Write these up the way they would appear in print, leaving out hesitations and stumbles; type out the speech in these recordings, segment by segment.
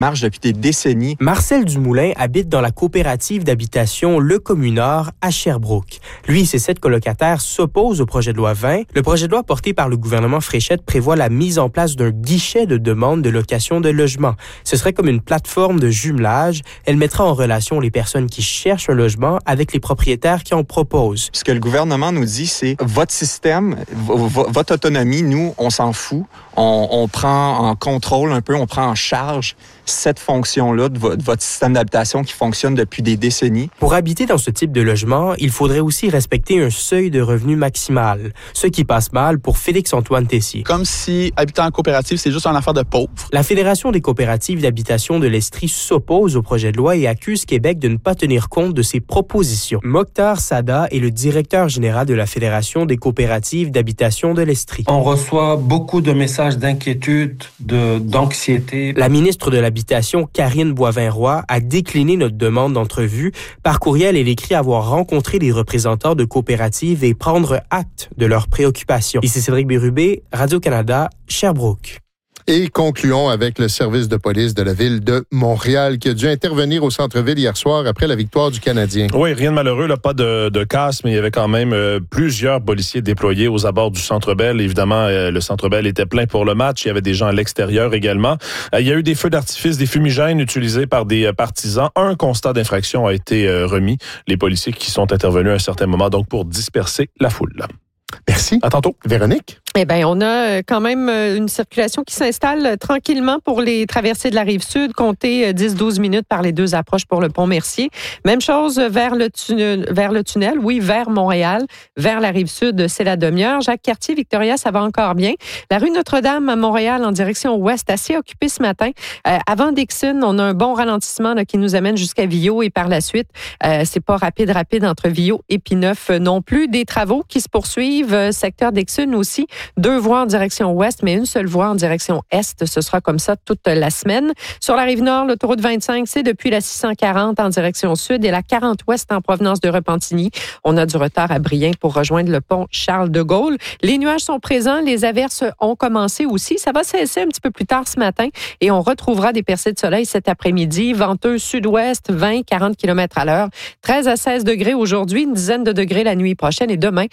marche depuis des décennies. Marcel Dumoulin habite dans la coopérative d'habitation Le Communard à Sherbrooke. Lui et ses 7 colocataires s'opposent au projet de loi 20. Le projet de loi porté par le gouvernement Fréchette prévoit la mise en place d'un guichet de demande de location de logement. Ce serait comme une plateforme de jumelage. Elle mettra en relation les personnes qui cherchent un logement avec les propriétaires qui en proposent. Ce que le gouvernement nous dit, c'est votre système, votre autonomie, nous, on s'en fout. On prend en contrôle un peu, on prend en charge cette fonction-là de votre système d'habitation qui fonctionne depuis des décennies. Pour habiter dans ce type de logement, il faudrait aussi respecter un seuil de revenu maximal, ce qui passe mal pour Félix-Antoine Tessier. Comme si habiter en coopérative, c'est juste une affaire de pauvres. La Fédération des coopératives d'habitation de l'Estrie s'oppose au projet de loi et accuse Québec de ne pas tenir compte de ses propositions. Mokhtar Sada est le directeur général de la Fédération des coopératives d'habitation de l'Estrie. On reçoit beaucoup de messages d'inquiétude, d'anxiété. La ministre de l'Habitation, Karine Boivin-Roy, a décliné notre demande d'entrevue. Par courriel, elle écrit avoir rencontré les représentants de coopératives et prendre acte de leurs préoccupations. Ici Cédric Bérubé, Radio-Canada, Sherbrooke. Et concluons avec le service de police de la ville de Montréal qui a dû intervenir au centre-ville hier soir après la victoire du Canadien. Oui, rien de malheureux, là, pas de casse, mais il y avait quand même plusieurs policiers déployés aux abords du Centre Bell. Évidemment, le Centre Bell était plein pour le match. Il y avait des gens à l'extérieur également. Il y a eu des feux d'artifice, des fumigènes utilisés par des partisans. Un constat d'infraction a été remis. Les policiers qui sont intervenus à un certain moment, donc pour disperser la foule. Merci. À tantôt. Véronique? Eh bien, on a quand même une circulation qui s'installe tranquillement pour les traversées de la Rive-Sud. Comptez 10-12 minutes par les 2 approches pour le Pont-Mercier. Même chose vers le tunnel, oui, vers Montréal, vers la Rive-Sud, c'est la demi-heure. Jacques-Cartier, Victoria, ça va encore bien. La rue Notre-Dame à Montréal en direction ouest, assez occupée ce matin. Avant Dixon, on a un bon ralentissement là, qui nous amène jusqu'à Villot et par la suite, c'est pas rapide entre Villot et Pineuf non plus. Des travaux qui se poursuivent, secteur Dixon aussi. 2 voies en direction ouest, mais une seule voie en direction est. Ce sera comme ça toute la semaine. Sur la Rive-Nord, l'autoroute 25, c'est depuis la 640 en direction sud et la 40 ouest en provenance de Repentigny. On a du retard à Brien pour rejoindre le pont Charles-de-Gaulle. Les nuages sont présents, les averses ont commencé aussi. Ça va cesser un petit peu plus tard ce matin et on retrouvera des percées de soleil cet après-midi. Venteux sud-ouest, 20-40 km/h. 13 à 16 degrés aujourd'hui, une dizaine de degrés la nuit prochaine et demain,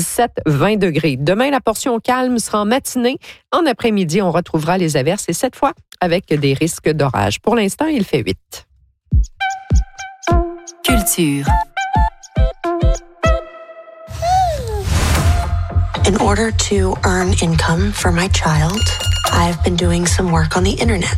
17-20 degrés. Demain, la portion calme sera en matinée. En après-midi, on retrouvera les averses et cette fois avec des risques d'orage. Pour l'instant, il fait 8. Culture. In order to earn income for my child, I've been doing some work on the internet.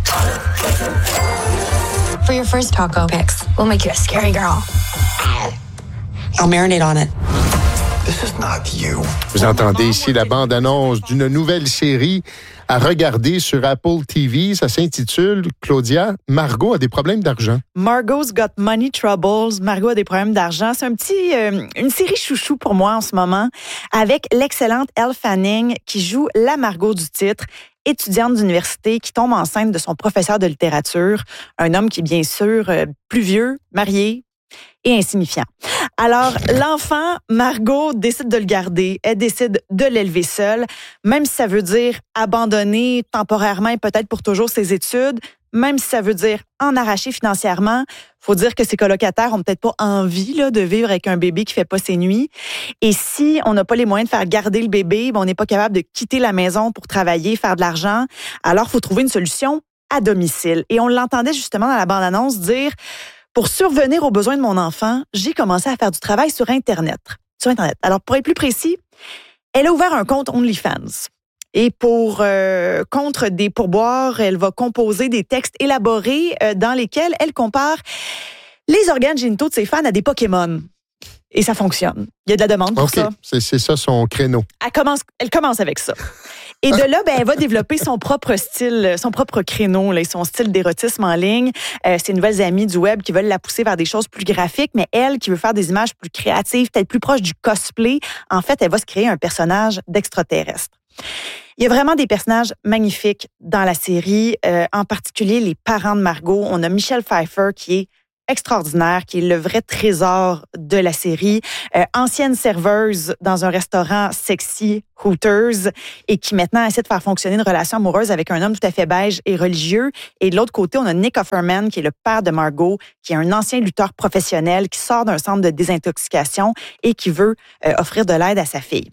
For your first taco pics, we'll make you a scary girl. I'll marinate on it. This is not you. Vous entendez ici la bande-annonce d'une nouvelle série à regarder sur Apple TV. Ça s'intitule, Claudia, Margot a des problèmes d'argent. Margot's Got Money Troubles. Margot a des problèmes d'argent. C'est une série chouchou pour moi en ce moment avec l'excellente Elle Fanning qui joue la Margot du titre. Étudiante d'université qui tombe enceinte de son professeur de littérature, un homme qui est bien sûr plus vieux, marié et insignifiant. Alors, l'enfant, Margot décide de le garder. Elle décide de l'élever seule, même si ça veut dire abandonner temporairement et peut-être pour toujours ses études, même si ça veut dire en arracher financièrement. Faut dire que ses colocataires ont peut-être pas envie là, de vivre avec un bébé qui fait pas ses nuits. Et si on n'a pas les moyens de faire garder le bébé, on n'est pas capable de quitter la maison pour travailler, faire de l'argent, alors faut trouver une solution à domicile. Et on l'entendait justement dans la bande-annonce dire... Pour survenir aux besoins de mon enfant, j'ai commencé à faire du travail sur Internet. Alors, pour être plus précis, elle a ouvert un compte OnlyFans. Et contre des pourboires, elle va composer des textes élaborés dans lesquels elle compare les organes génitaux de ses fans à des Pokémon. Et ça fonctionne. Il y a de la demande pour ça. C'est ça son créneau. Elle commence avec ça. Et de là, elle va développer son propre style, son propre créneau, là, son style d'érotisme en ligne. Ses nouvelles amies du web qui veulent la pousser vers des choses plus graphiques, mais elle qui veut faire des images plus créatives, peut-être plus proches du cosplay. En fait, elle va se créer un personnage d'extraterrestre. Il y a vraiment des personnages magnifiques dans la série, en particulier les parents de Margot. On a Michelle Pfeiffer qui est extraordinaire, qui est le vrai trésor de la série. Ancienne serveuse dans un restaurant sexy Hooters et qui maintenant essaie de faire fonctionner une relation amoureuse avec un homme tout à fait beige et religieux. Et de l'autre côté, on a Nick Offerman, qui est le père de Margot, qui est un ancien lutteur professionnel, qui sort d'un centre de désintoxication et qui veut offrir de l'aide à sa fille.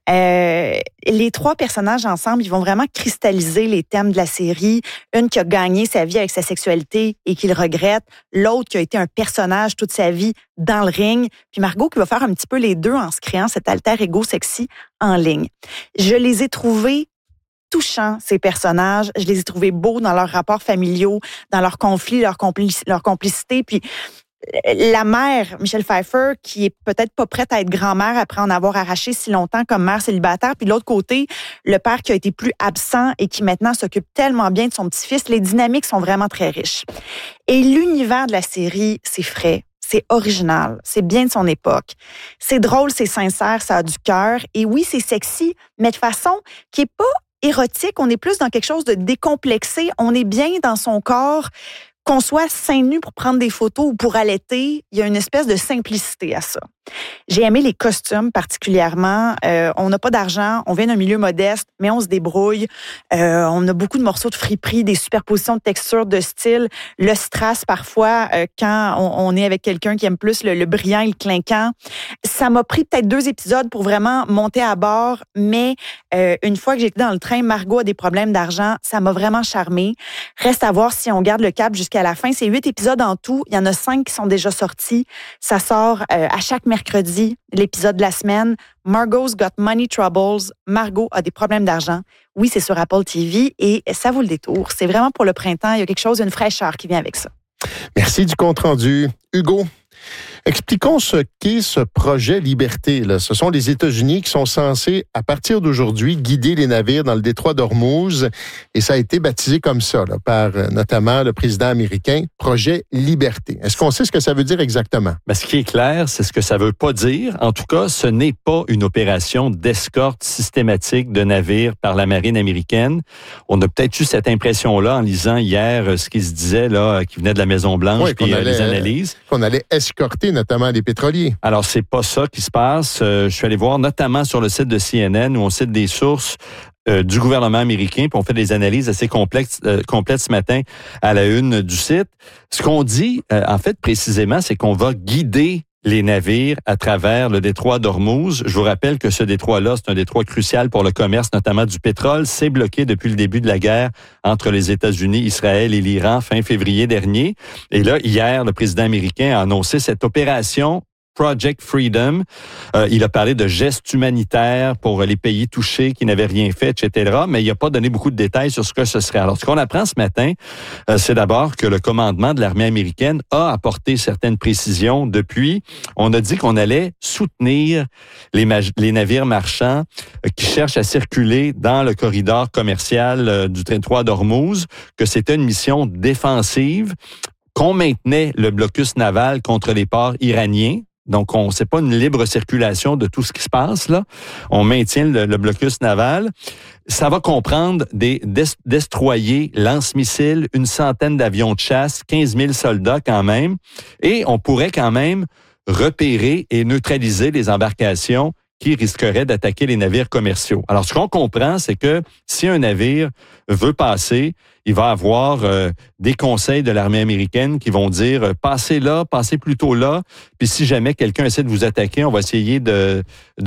Les trois personnages ensemble, ils vont vraiment cristalliser les thèmes de la série. Une qui a gagné sa vie avec sa sexualité et qui le regrette. L'autre qui a été un personnage toute sa vie dans le ring. Puis Margot qui va faire un petit peu les deux en se créant cet alter ego sexy en ligne. Je les ai trouvés touchants, ces personnages. Je les ai trouvés beaux dans leurs rapports familiaux, dans leurs conflits, leur complicité. Puis la mère, Michelle Pfeiffer, qui est peut-être pas prête à être grand-mère après en avoir arraché si longtemps comme mère célibataire. Puis de l'autre côté, le père qui a été plus absent et qui maintenant s'occupe tellement bien de son petit-fils. Les dynamiques sont vraiment très riches. Et l'univers de la série, c'est frais. C'est original, c'est bien de son époque. C'est drôle, c'est sincère, ça a du cœur. Et oui, c'est sexy, mais de façon qui est pas érotique. On est plus dans quelque chose de décomplexé. On est bien dans son corps. Qu'on soit seins nus pour prendre des photos ou pour allaiter, il y a une espèce de simplicité à ça. J'ai aimé les costumes particulièrement. On n'a pas d'argent, on vient d'un milieu modeste, mais on se débrouille. On a beaucoup de morceaux de friperie, des superpositions de textures, de style, le strass parfois quand on est avec quelqu'un qui aime plus le brillant et le clinquant. Ça m'a pris peut-être 2 épisodes pour vraiment monter à bord, mais une fois que j'étais dans le train, Margot a des problèmes d'argent, ça m'a vraiment charmée. Reste à voir si on garde le cap jusqu'à la fin. C'est 8 épisodes en tout. Il y en a 5 qui sont déjà sortis. Ça sort à chaque mercredi, l'épisode de la semaine. Margot's Got Money Troubles. Margot a des problèmes d'argent. Oui, c'est sur Apple TV et ça vaut le détour. C'est vraiment pour le printemps. Il y a quelque chose, une fraîcheur qui vient avec ça. Merci du compte-rendu. Hugo, expliquons ce qu'est ce projet Liberté. Là. Ce sont les États-Unis qui sont censés, à partir d'aujourd'hui, guider les navires dans le détroit d'Ormuz. Et ça a été baptisé comme ça, là, par notamment le président américain, Projet Liberté. Est-ce qu'on sait ce que ça veut dire exactement? Ben, ce qui est clair, c'est ce que ça veut pas dire. En tout cas, ce n'est pas une opération d'escorte systématique de navires par la marine américaine. On a peut-être eu cette impression-là en lisant hier ce qui se disait, là, qui venait de la Maison-Blanche, puis les analyses. Qu'on allait escorter notamment des pétroliers. Alors, c'est pas ça qui se passe. Je suis allé voir notamment sur le site de CNN où on cite des sources du gouvernement américain, puis on fait des analyses assez complètes ce matin à la une du site. Ce qu'on dit, en fait, précisément, c'est qu'on va guider les navires à travers le détroit d'Ormuz. Je vous rappelle que ce détroit-là, c'est un détroit crucial pour le commerce, notamment du pétrole. C'est bloqué depuis le début de la guerre entre les États-Unis, Israël et l'Iran fin février dernier. Et là, hier, le président américain a annoncé cette opération Project Freedom. Il a parlé de gestes humanitaires pour les pays touchés qui n'avaient rien fait, etc. Mais il n'a pas donné beaucoup de détails sur ce que ce serait. Alors, ce qu'on apprend ce matin, c'est d'abord que le commandement de l'armée américaine a apporté certaines précisions depuis. On a dit qu'on allait soutenir les navires marchands qui cherchent à circuler dans le corridor commercial du détroit d'Ormuz, que c'était une mission défensive, qu'on maintenait le blocus naval contre les ports iraniens. Donc, c'est pas une libre circulation de tout ce qui se passe, là. On maintient le blocus naval. Ça va comprendre des destroyers, lance-missiles, une centaine d'avions de chasse, 15 000 soldats quand même. Et on pourrait quand même repérer et neutraliser les embarcations qui risqueraient d'attaquer les navires commerciaux. Alors, ce qu'on comprend, c'est que si un navire veut passer, il va avoir des conseils de l'armée américaine qui vont dire « passez là, passez plutôt là ». Puis si jamais quelqu'un essaie de vous attaquer, on va essayer de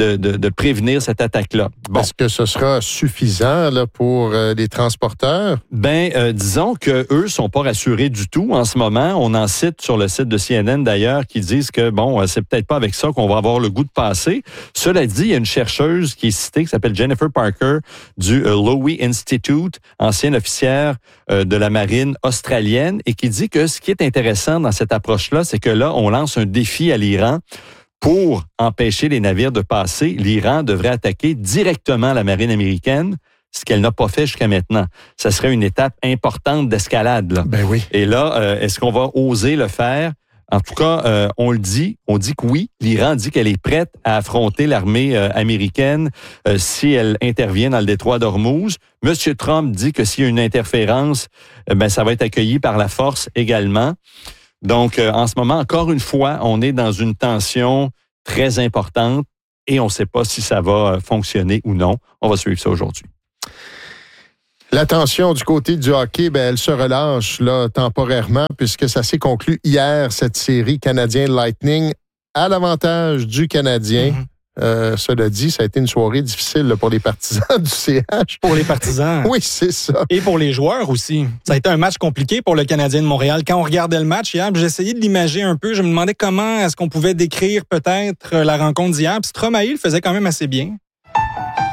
prévenir cette attaque-là. Bon. Est-ce que ce sera suffisant là, pour les transporteurs? Disons que eux sont pas rassurés du tout en ce moment. On en cite sur le site de CNN d'ailleurs qui disent que bon, c'est peut-être pas avec ça qu'on va avoir le goût de passer. Cela dit, il y a une chercheuse qui est citée qui s'appelle Jennifer Parker du Lowy Institute, ancienne officière de la marine australienne, et qui dit que ce qui est intéressant dans cette approche-là, c'est que là, on lance un défi à l'Iran pour empêcher les navires de passer. L'Iran devrait attaquer directement la marine américaine, ce qu'elle n'a pas fait jusqu'à maintenant. Ça serait une étape importante d'escalade, là. Ben oui. Et là, est-ce qu'on va oser le faire? En tout cas, on dit que oui. L'Iran dit qu'elle est prête à affronter l'armée américaine si elle intervient dans le détroit d'Ormuz. Monsieur Trump dit que s'il y a une interférence, ça va être accueilli par la force également. Donc, en ce moment, encore une fois, on est dans une tension très importante. et on ne sait pas si ça va fonctionner ou non. On va suivre ça aujourd'hui. La tension du côté du hockey, elle se relâche là, temporairement puisque ça s'est conclu hier, cette série Canadien Lightning, à l'avantage du Canadien. Cela dit, ça a été une soirée difficile là, pour les partisans du CH. Pour les partisans. Oui, c'est ça. Et pour les joueurs aussi. Ça a été un match compliqué pour le Canadien de Montréal. Quand on regardait le match hier, j'ai essayé de l'imager un peu. Je me demandais comment est-ce qu'on pouvait décrire peut-être la rencontre d'hier. Puis Stromae le faisait quand même assez bien.